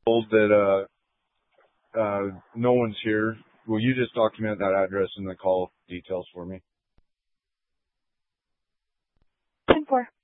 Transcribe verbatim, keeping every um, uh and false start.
told that uh, uh, no one's here. Will you just document that address and the call details for me? ten four.